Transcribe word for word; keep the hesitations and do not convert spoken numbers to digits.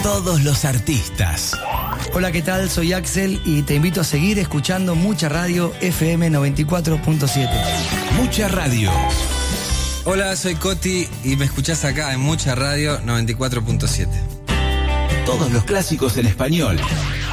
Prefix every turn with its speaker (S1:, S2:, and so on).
S1: todos los artistas.
S2: Hola, ¿qué tal? Soy Axel y te invito a seguir escuchando Mucha Radio F M noventa y cuatro punto siete.
S1: Mucha Radio.
S3: Hola, soy Coti y me escuchás acá en Mucha Radio noventa y cuatro punto siete.
S1: Todos los clásicos en español.